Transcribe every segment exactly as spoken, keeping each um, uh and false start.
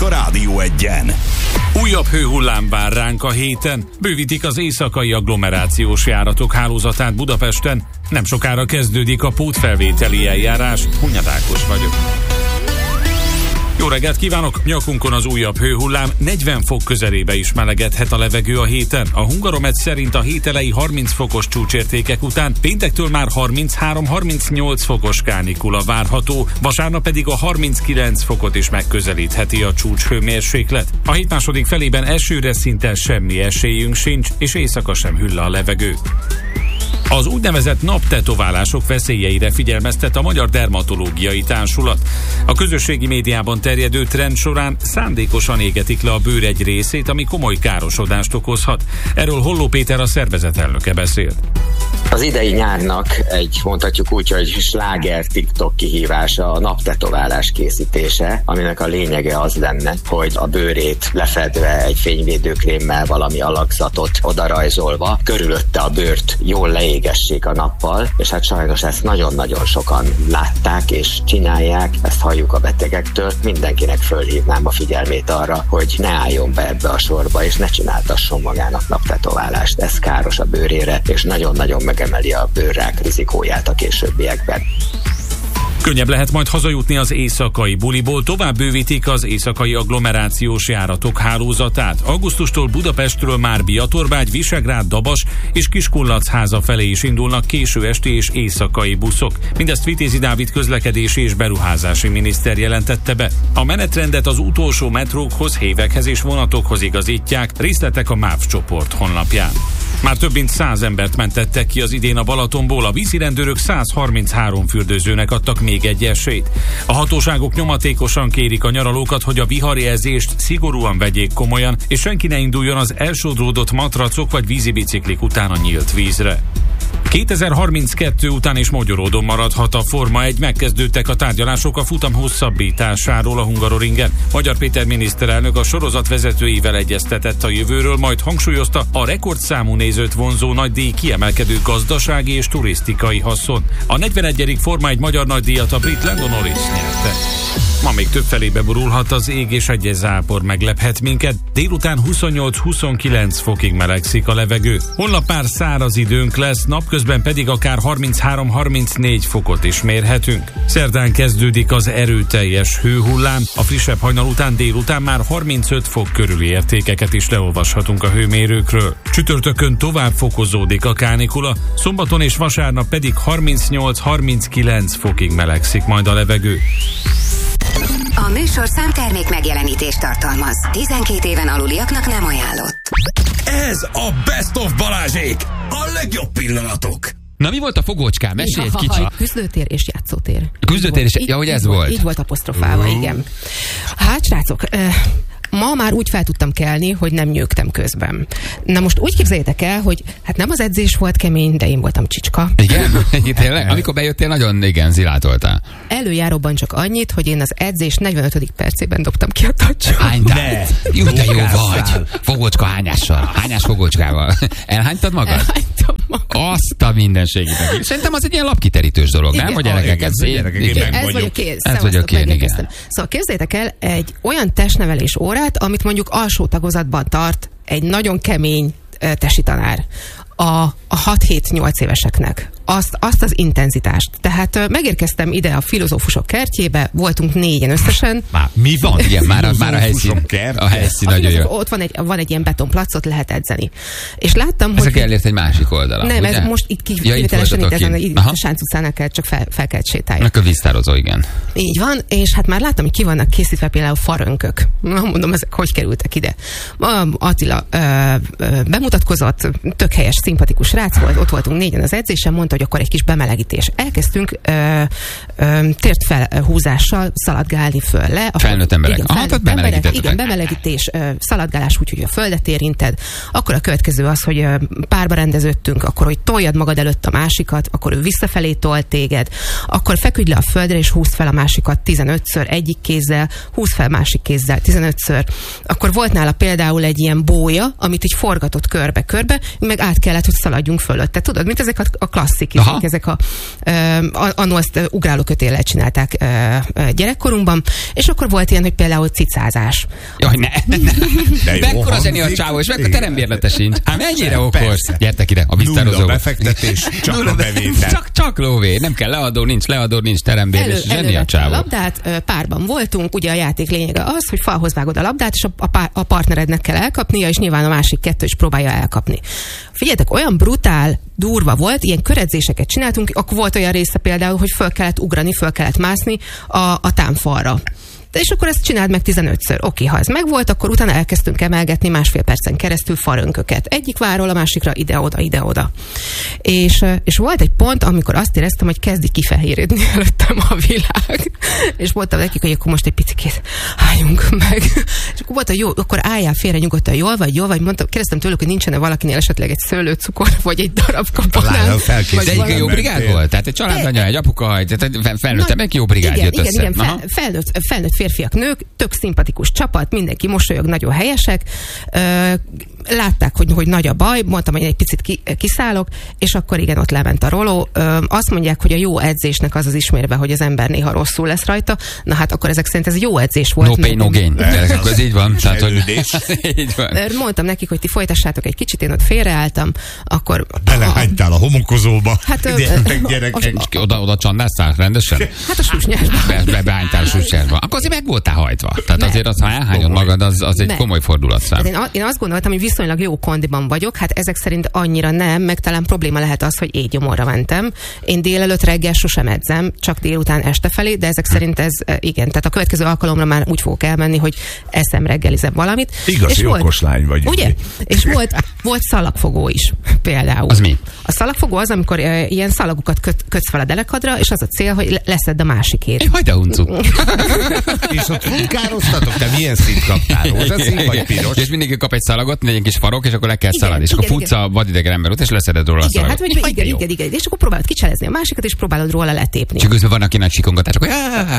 a Rádió Egyen. Újabb hőhullám vár ránk a héten. Bővítik az éjszakai agglomerációs járatok hálózatát Budapesten. Nem sokára kezdődik a pótfelvételi eljárás. Hunyad Ákos vagyok. Jó reggelt kívánok! Nyakunkon az újabb hőhullám, negyven fok közelébe is melegedhet a levegő a héten. A Hungaromet szerint a hét elejé harminc fokos csúcsértékek után péntektől már harminchárom-harmincnyolc fokos kánikula várható, vasárnap pedig a harminckilenc fokot is megközelítheti a csúcshőmérséklet. A hét második felében esőre szinte semmi esélyünk sincs, és éjszaka sem hűl a levegő. Az úgynevezett naptetoválások veszélyeire figyelmeztet a Magyar Dermatológiai Társulat. A közösségi médiában terjedő trend során szándékosan égetik le a bőr egy részét, ami komoly károsodást okozhat. Erről Holló Péter, a szervezet elnöke beszélt. Az idei nyárnak egy, mondhatjuk úgy, hogy sláger TikTok kihívása a naptetoválás készítése, aminek a lényege az lenne, hogy a bőrét lefedve egy fényvédőkrémmel valami alakzatot odarajzolva, körülötte a bőrt jól leégessék a nappal, és hát sajnos ezt nagyon-nagyon sokan látták és csinálják, ezt halljuk a betegektől. Mindenkinek fölhívnám a figyelmét arra, hogy ne álljon be ebbe a sorba, és ne csináltasson magának naptetoválást. Ez káros a bőrére, és nagyon-nagyon megemeli a bőrrák rizikóját a későbbiekben. Könnyebb lehet majd hazajutni az éjszakai buliból, tovább bővítik az éjszakai agglomerációs járatok hálózatát. Augusztustól Budapestről már Biatorbágy, Visegrád, Dabas és Kiskunlachháza felé is indulnak késő esti és éjszakai buszok. Mindezt Vitézi Dávid közlekedési és beruházási miniszter jelentette be. A menetrendet az utolsó metrókhoz, hévekhez és vonatokhoz igazítják, részletek a MÁV csoport honlapján. Már több mint száz embert mentettek ki az idén a Balatonból, a vízirendőrök száz harminchárom fürdőzőnek adtak még egy esélyt. A hatóságok nyomatékosan kérik a nyaralókat, hogy a viharjelzést szigorúan vegyék komolyan, és senki ne induljon az elsodródott matracok vagy vízibiciklik után a nyílt vízre. kétezer-harminckettő után is mogyoródon maradhat a Forma egy, megkezdődtek a tárgyalások a futam hosszabbításáról a Hungaroringen. Magyar Péter miniszterelnök a sorozat vezetőivel egyeztetett a jövőről, majd hangsúlyozta, a rekordszámú nézőt vonzó nagydíj kiemelkedő gazdasági és turisztikai haszon. A negyvenegyedik Forma egy magyar nagydíjat a brit Lando Norris nyerte. Ma még több felébe borulhat az ég, és egy zápor meglephet minket. Délután huszonnyolc-huszonkilenc fokig melegszik a levegő. Holnap már száraz időnk lesz, napközben pedig akár harminchárom-harmincnégy fokot is mérhetünk. Szerdán kezdődik az erőteljes hőhullám, a frissebb hajnal után délután már harmincöt fok körüli értékeket is leolvashatunk a hőmérőkről. Csütörtökön tovább fokozódik a kánikula, szombaton és vasárnap pedig harmincnyolc-harminckilenc fokig melegszik majd a levegő. A műsorszám termék megjelenítést tartalmaz. tizenkét éven aluliaknak nem ajánlott. Ez a Best of Balázsék! A legjobb pillanatok! Na, mi volt a fogócskám? Mesélj egy kicsit. Küzdőtér és játszótér. Küzdőtér és... Ja, hogy ez volt. Így volt apostrofálva, igen. Hát, srácok... Ma már úgy fel tudtam kelni, hogy nem nyögtem közben. Na most úgy képzeljétek el, hogy hát nem az edzés volt kemény, de én voltam csicska. Igen? Tényleg? Amikor bejöttél, nagyon igen, zilátoltál. Előjáróban csak annyit, hogy én az edzés negyvenötödik percében dobtam ki a tacsot. Hánytál? Jó, de jó vagy. Fogócska hányással. Hányás fogócskával. Elhánytad magad? Elhánytam magad. Azt a mindenségét. Szerintem az egy ilyen lapkiterítős dolog, igen, nem? Hogy gyerekek, ez, ez vagyok én. Ez vagyok én, igen. Szóval képzeljétek el egy olyan testnevelés órát, amit mondjuk alsó tagozatban tart egy nagyon kemény uh, tesi tanár a, a hat-hét-nyolc éveseknek. Azt, azt az intenzitást. Tehát uh, megérkeztem ide a filozófusok kertjébe, voltunk négyen összesen. Már mi van? Igen, már, a, már a helyszín, a helyszín nagyon jó. Ott van egy, van egy ilyen betonplacot, lehet edzeni. És láttam, ezek hogy... elért egy másik oldalon. Nem, ugye? ez most itt kivételesen ja, itt ezen a Sánc utcánál kell, csak fel, fel kell sétálni. Akkor víztározó, igen. Így van, és hát már láttam, hogy ki vannak készítve például farönkök. Na, mondom, ezek hogy kerültek ide? Attila ö, ö, bemutatkozott, tök helyes, szimpatikus rác volt, ott voltunk négyen az edzésen, mondta, hogy akkor egy kis bemelegítés. Elkezdtünk ö, ö, tért felhúzással szaladgálni föl le. Felnőtt emberek. Igen, Aha, felnőtt emberek, igen, bemelegítés, ö, szaladgálás úgy, hogy a földet érinted. Akkor a következő az, hogy ö, párba rendeződtünk, akkor, hogy toljad magad előtt a másikat, akkor ő visszafelé tol téged, akkor feküdj le a földre, és húzd fel a másikat tizenötször egyik kézzel, húzd fel másik kézzel tizenötször. Akkor volt nála például egy ilyen bója, amit így forgatott körbe-körbe, meg át kellett, hogy szaladjunk fölötte. Tudod, mint ezek a klasszik cikizünk. Aha. Ezek a, uh, annól ezt uh, ugrálókötéllel csinálták uh, uh, gyerekkorunkban, és akkor volt ilyen, hogy például cicázás. Jaj, ne, ne. De mekkora zseni a csávó, és mekkora terembérlete sincs. Hát mennyire okos. Gyertek ide, a visszározó. Nulla befektetés, csak Nulla a bevétel. Csak, csak lóvé, nem kell leadó, nincs leadó, nincs terembér, és zseni a csávó. A labdát, párban voltunk, ugye a játék lényege az, hogy falhoz vágod a labdát, és a, a, a partnerednek kell elkapnia, és nyilván a másik kettő is próbálja elkapni. Figyeljetek, olyan brutál, durva volt, ilyen köredzéseket csináltunk, akkor volt olyan része például, hogy föl kellett ugrani, föl kellett mászni a, a támfalra. És akkor ezt csináld meg tizenötször. Oké, ha ez megvolt, akkor utána elkezdtünk emelgetni másfél percen keresztül farönköket. Egyik váról a másikra, ide-oda, ide-oda. És, és volt egy pont, amikor azt éreztem, hogy kezdi kifehéredni előttem a világ. És mondtam nekik, hogy akkor most egy picit álljunk meg. És akkor mondta, jó, akkor álljál félre nyugodtan, jól vagy, jól vagy. Mondtam, kérdeztem tőlük, hogy nincsen-e valakinél esetleg egy szőlőcukor, vagy egy darab kapanán. De egyik jó brigád volt? Tehát egy családanya, egy apuka, egy felnőttem, egy jó brigád jött össze. Igen, igen, felnőtt, felnőtt férfiak, nők, tök szimpatikus csapat, mindenki mosolyog, nagyon helyesek. Ö, látták, hogy, hogy nagy a baj, mondtam, hogy egy picit ki, kiszállok, és akkor igen, ott lement a roló. Ö, azt mondják, hogy a jó edzésnek az az ismérve, hogy az ember néha rosszul lesz rajta. Na hát akkor ezek szerint ez jó edzés volt. No pain, no gain. Ez így van. Tehát, hogy... így van. Mondtam nekik, hogy ti folytassátok egy kicsit, én ott félreálltam, akkor... Belehánytál a homokozóba. Hát, a, oda, oda csandáztál rendesen? Hát a susnyásba. Be, be, beánytál a susnyásba. Akkor azért meg voltál hajtva. Tehát nem. Azért az, ha elhányod magad, az, az egy nem. komoly fordulatszám. Én, én azt gondoltam, hogy viszonylag jó kondiban vagyok, hát ezek szerint annyira nem, meg talán probléma lehet az, hogy éjgyomorra mentem. Én délelőtt reggel sosem edzem, csak délután este felé, de ezek szerint ez igen. Tehát a következő alkalomra már úgy fogok elmenni, hogy eszem, reggelizem valamit. Igazi okos lány vagy. Ugye? És volt, volt szalagfogó is például. Az mi? A szalagfogó az, amikor uh, ilyen szalagokat köt, kötsz fel a derekadra, és az a cél, hogy leszed a másikét. Én hagyd a uncu. És ott károztatok, te milyen szint kaptál? Rózsaszín vagy piros? És mindig kap egy szalagot, egy kis farok, és akkor le kell szaladni. És akkor futsz a vadidegen ember út, és leszeded róla a szalagot. Hát, vagy, igen, igen, igen, és akkor próbálod kicselezni a másikat, és próbálod róla letépni. És közben van, aki nagy sikongatás, akkor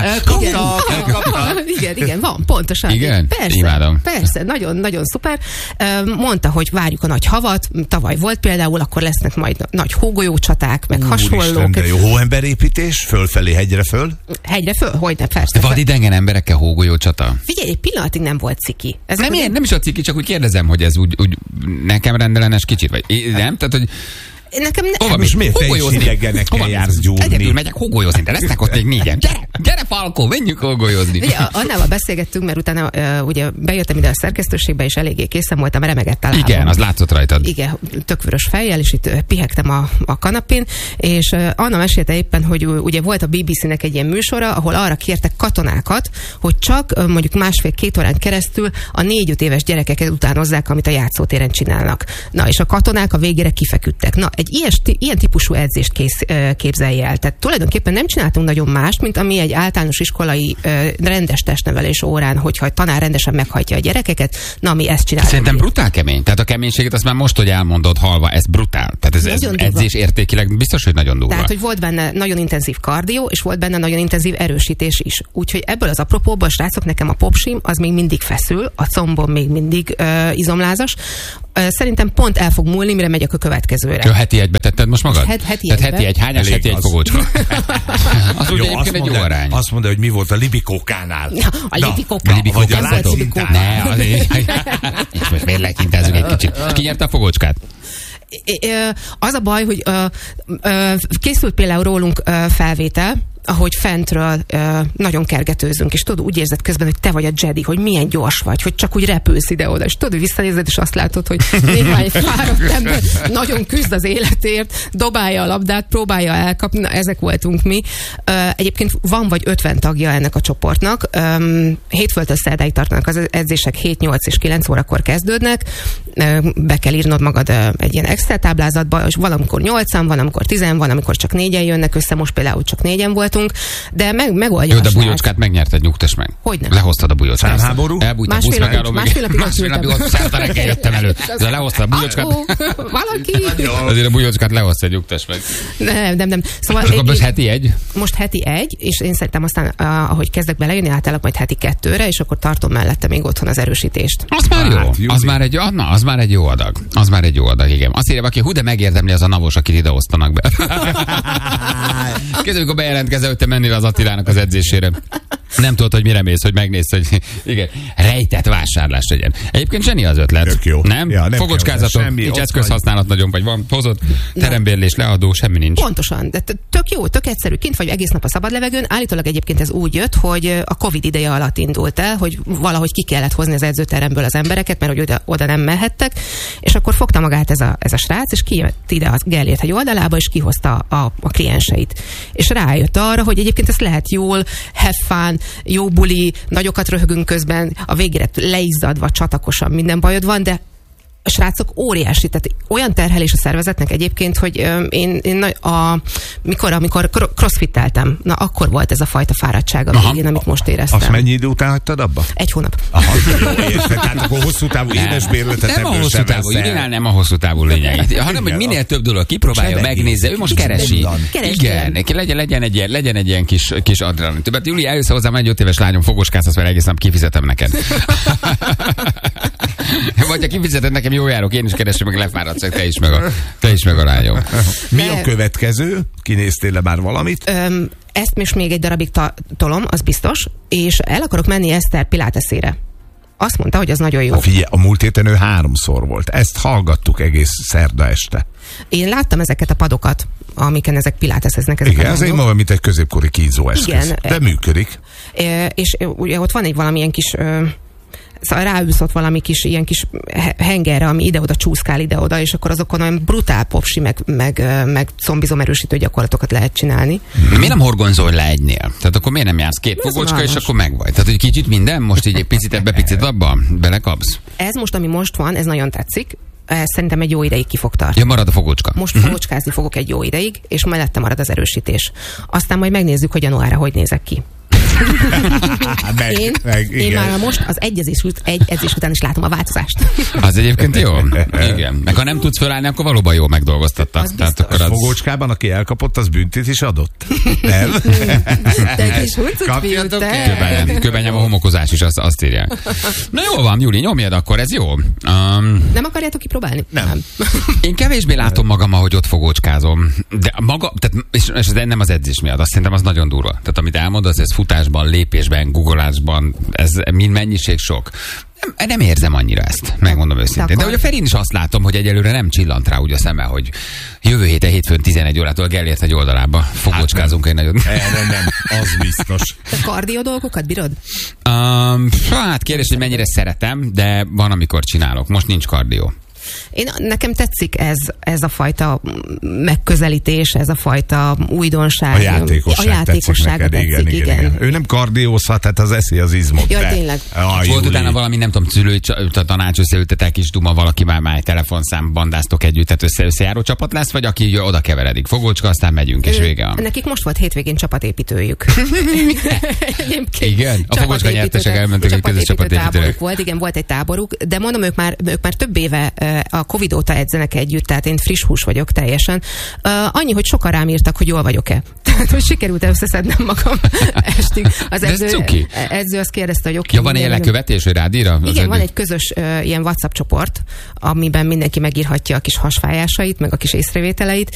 igen, igen, van, pontosan. Igen, persze, imádom. Persze, nagyon, nagyon szuper. Mondta, hogy várjuk a nagy havat, tavaly volt például, akkor lesznek majd nagy hógolyócsaták, meg hasonlók. De jó hóemberépítés, fölfelé, hegyre föl? Hegyre föl, hogyne, persze. Vadidegen emberekkel hógolyócsata. Figyelj, egy pillanatig nem volt ciki. Ez nem, ilyen, nem is a ciki, csak úgy kérdezem, hogy ez úgy, úgy nekem rendellenes kicsit, vagy nem? Tehát, hogy nekem ne... Hova, most miért fejsidegenekkel jársz gyúrni? Egyedül megyek hógolyozni, de lesznek ott még négyen. Gyere, gyere Falkó, menjünk hógolyozni. Ugye, annával beszélgettünk, mert utána uh, ugye bejöttem ide a szerkesztőségbe, és eléggé készen voltam, remegett a lábam. Igen, az látszott rajtad. Igen, tökvörös fejjel, és itt uh, pihegtem a, a kanapén, és uh, Anna mesélte éppen, hogy uh, ugye volt a bé bé cé-nek egy ilyen műsora, ahol arra kértek katonákat, hogy csak uh, mondjuk másfél-két órán keresztül a négy-öt éves gyerekeket utánozzák, amit a játszótéren csinálnak. Na, és a katonák a végére kifeküdtek. Na, egy ilyen, ilyen típusú edzést kész, képzelj el. Tehát tulajdonképpen nem csináltunk nagyon mást, mint ami egy általános iskolai rendes testnevelés órán, hogyha a tanár rendesen meghajtja a gyerekeket, na mi ezt csinálunk. Szerintem brutál kemény. Tehát a keménységet azt már most, hogy elmondod halva, ez brutál. Tehát ez, ez edzés értékileg biztos, hogy nagyon durva. Tehát, hogy volt benne nagyon intenzív kardió, és volt benne nagyon intenzív erősítés is. Úgyhogy ebből az apropóból, srácok, nekem a popsim az még mindig feszül, a combom még mindig uh, izomlázas. Uh, szerintem pont el fog múlni, mire megyek a következőre. Jó, heti egybe tetted most magad? Het, heti Tehát heti egy hányás, heti egy fogócska. Az ugye egyébként egy jó arány. Azt mondja, hogy mi volt a libikókánál. A libikókánál. Vagy a láncintán. Ne, azért. És most miért lekintázunk egy kicsit. Ki nyerte a fogócskát? Az a baj, hogy készült például rólunk felvétel, ahogy fentről uh, nagyon kergetőzünk, és tudod, úgy érzed közben, hogy te vagy a Jedi, hogy milyen gyors vagy, hogy csak úgy repülsz ide-oda, és tudod, hogy visszanézed, és azt látod, hogy néha egy fáradt ember nagyon küzd az életért, dobálja a labdát, próbálja elkapni, na, ezek voltunk mi. Uh, egyébként van vagy ötven tagja ennek a csoportnak, um, hétfőtől szerdáig tartanak az edzések, hét, nyolc és kilenc órakor kezdődnek, uh, be kell írnod magad uh, egy ilyen Excel táblázatba, és valamikor nyolcan, van, amikor tizen, van, amikor csak négyen jönnek össze, most például csak négyen volt. voltunk, de meg, megoldja. Jó, de a bujócskát megnyerted, nyugtass meg. Hogyne? Lehoztad a bujócskát. Számháború? Elbújt a buszmegálló mögé. Másfél napig ott szárta reggel jöttem elő. De lehoztad a bujócskát. Valaki. Azért a bujócskát lehoztad, nyugtass meg. Nem, nem, nem. Szóval és akkor most heti egy? Most heti egy, és én szerintem aztán, ahogy kezdek belejönni, átállok majd heti kettőre, és akkor tartom mellette még otthon az erősítést. Az már jó. Hát, az már egy, na, az már egy jó adag. Az már egy jó adag, igen. Azt írja, aki hú, de megérdemli az a navos, akit ide osztanak be. Kezdve, amikor bejelentkezel, hogy te mennél az Attilának az edzésére. Nem tudod, hogy mire mész, hogy megnézd, hogy igen, rejtett vásárlás legyen. Egyébként zseni az ötlet. Tök jó. Nem? Ja, nem Fogocskázzatok, nincs eszközhasználat nagyon, vagy van, hozott, terembérlés, leadó, semmi nincs. Pontosan, de tök jó, tök egyszerű. Kint vagy egész nap a szabad levegőn. Állítólag egyébként ez úgy jött, hogy a Covid ideje alatt indult el, hogy valahogy ki kellett hozni az edzőteremből az embereket, mert hogy oda, oda nem mehettek, és akkor fogta magát ez a, ez a srác, és kijött ide a Gellért hegy oldalába, és kihozta a, a klienseit. És rájött arra, hogy egyébként ezt lehet jól, have fun, jó buli, nagyokat röhögünk közben, a végére leizzadva, csatakosan minden bajod van, de a srácok óriási, tehát olyan terhelés a szervezetnek egyébként, hogy öm, én, én a, mikor, amikor crossfitteltem, na akkor volt ez a fajta fáradtság a végén, amit most éreztem. Azt mennyi idő után hagytad abba? Egy hónap. Aha, érted, tehát akkor hosszú távú éves bérletet nem a hosszú távú, Irinál nem a hosszú távú lényeg, hanem hogy minél több dolog kipróbálja, megnézze, ő most keresi. Igen, legyen, legyen egy ilyen, legyen egy ilyen kis, kis adrenalin. Többet Júli, eljössz hozzám, egy öt éves lányom, fogoskász, azt már egész nap kifizetem neked. Vagy ha kifizeted nekem, jó járok, én is keresem, meg lefáradsz, te is meg a, te is meg a lányom. Mi a következő? Kinéztél le már valamit? Öm, ezt most még egy darabig ta- tolom, az biztos, és el akarok menni Eszter Piláteszére. Azt mondta, hogy az nagyon jó. A figyelj, a múlt héten ő háromszor volt. Ezt hallgattuk egész szerda este. Én láttam ezeket a padokat, amiken ezek piláteszeznek. Ezek igen, ez egy maga, mint egy középkori kínzóeszköz. Igen. De működik. E, és ugye ott van egy valamilyen kis... Szóval ráülsz ott valami kis, ilyen kis hengerre, ami ide-oda csúszkál, ide-oda, és akkor azokon olyan brutál popsi, meg, meg, meg combizom-erősítő gyakorlatokat lehet csinálni. Miért nem horgonzol le egynél? Tehát akkor miért nem jársz két fogocska, és akkor megvaj? Tehát, hogy kicsit minden, most így egy picit ebbe, picit abba, belekapsz? Ez most, ami most van, ez nagyon tetszik. Ez szerintem egy jó ideig ki fog tartani. Ja, marad a fogocska. Most fogocskázni fogok egy jó ideig, és mellette marad az erősítés. Aztán majd megnézzük, hogy januárra hogy nézek ki. meg, én, meg, én már most az egy edzés, egy edzés után is látom a változást. Az egyébként jó. Igen. Meg ha nem tudsz fölállni, akkor valóban jól megdolgoztattak. Tehát akkor az... fogócskában, aki elkapott, az büntit is adott? Nem? Te kis hurcut fiúte. Köbenyem a homokozás is, azt, azt írják. Na jó van, Júli, nyomjad akkor, ez jó. Um, nem akarjátok kipróbálni? Nem. nem. Én kevésbé látom magam, ahogy ott fogócskázom. De maga, tehát, és, és ez nem az edzés miatt, azt szerintem az nagyon durva. Tehát amit elmondasz, ez futásban, lépésben, googolásban, ez mind mennyiség sok. Nem, nem érzem annyira ezt, megmondom őszintén. De hogy a Ferin is azt látom, hogy egyelőre nem csillant rá úgy a szeme, hogy jövő héten hétfőn tizenegy órától Gellért egy oldalába fogócskázunk egy nagyon. Erre nem, az biztos. Te kardió dolgokat bírod? Um, hát kérdés, hogy mennyire szeretem, de van, amikor csinálok. Most nincs kardió. Én, nekem tetszik ez, ez a fajta megközelítés, ez a fajta újdonság. A játékosság, a játékosság tetszik, neked, tetszik, igen, igen. igen. Ő nem kardiózhat, tehát az eszi az izmot. Ja, tényleg. Ah, volt utána valami, nem tudom, szülői tanács, összeültetek kis duma, valaki már már telefonszám, bandáztok együtt, tehát össze, összejáró csapat lesz, vagy aki oda keveredik. Fogócska, aztán megyünk, és vége van. Nekik most volt hétvégén csapatépítőjük. Igen? A Fogócska nyertesek elmentek egy közös csapatépítőnek. Volt, igen, volt egy táboruk, de mondom, ők már, ők már több éve a Covid óta edzenek együtt, tehát én friss hús vagyok teljesen. Uh, annyi, hogy sokan rám írtak, hogy jól vagyok-e. Tehát, hogy sikerült összeszednem magam estig. Az edző, edző azt kérdezte, hogy oké. Okay, ja, van ilyen lekövetés, hogy rád ír? Igen, edző? Van egy közös uh, ilyen WhatsApp csoport, amiben mindenki megírhatja a kis hasfájásait, meg a kis észrevételeit,